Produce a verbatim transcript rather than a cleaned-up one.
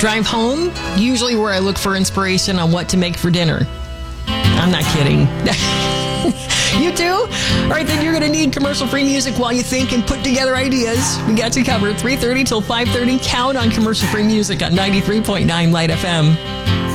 drive home, usually where I look for inspiration on what to make for dinner. I'm not kidding. You too? All right, then you're going to need commercial-free music while you think and put together ideas. We got you covered. three thirty till five thirty. Count on commercial-free music on ninety-three point nine Light F M.